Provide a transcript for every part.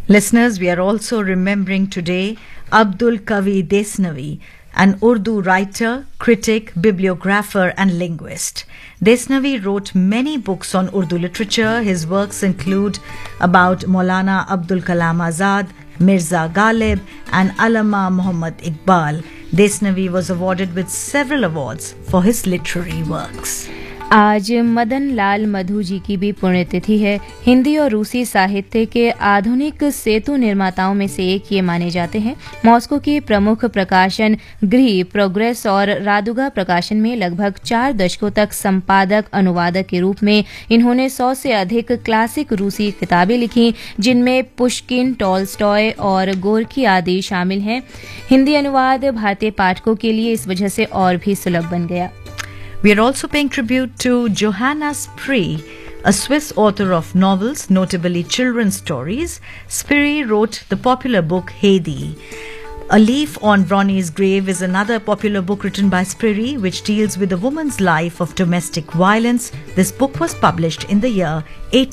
Listeners, we are also remembering today Abdul Kavi Desnavi, an Urdu writer, critic, bibliographer and linguist. Desnavi wrote many books on Urdu literature. His works include about Maulana Abdul Kalam Azad, Mirza Ghalib and Allama Muhammad Iqbal. Desnavi was awarded with several awards for his literary works. आज मदन लाल मधु जी की भी पुण्यतिथि है। हिंदी और रूसी साहित्य के आधुनिक सेतु निर्माताओं में से एक ये माने जाते हैं। मॉस्को के प्रमुख प्रकाशन गृह, प्रोग्रेस और रादुगा प्रकाशन में लगभग 4 दशकों तक संपादक अनुवादक के रूप में इन्होंने 100 से अधिक क्लासिक रूसी किताबें लिखी, जिनमें पुश्किन, टॉल्स्टॉय और गोर्की आदि शामिल हैं। हिंदी अनुवाद भारतीय पाठकों के लिए इस वजह से और भी सुलभ बन गया। We are also paying tribute to Johanna Spree, a Swiss author of novels, notably children's stories. Spree wrote the popular book Heidi. A Leaf on Ronnie's Grave is another popular book written by Spree, which deals with a woman's life of domestic violence. This book was published in the year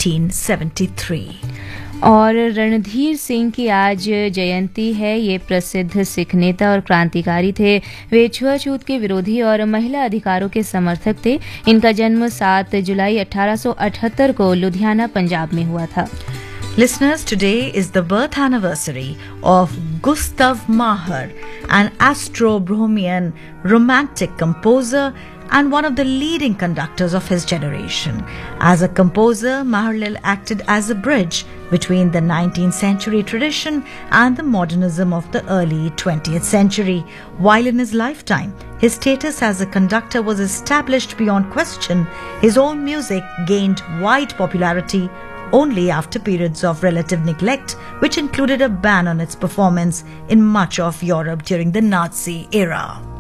1873. और रणधीर सिंह की आज जयंती है। ये प्रसिद्ध सिख नेता और क्रांतिकारी थे। वे छुआछूत के विरोधी और महिला अधिकारों के समर्थक थे। इनका जन्म 7 जुलाई 1878 को लुधियाना, पंजाब में हुआ था। Listeners, today is the birth anniversary of Gustav Mahler, an Austro-Bohemian romantic composer and one of the leading conductors of his generation. As a composer, Mahler acted as a bridge between the 19th century tradition and the modernism of the early 20th century. While in his lifetime, his status as a conductor was established beyond question, his own music gained wide popularity only after periods of relative neglect, which included a ban on its performance in much of Europe during the Nazi era.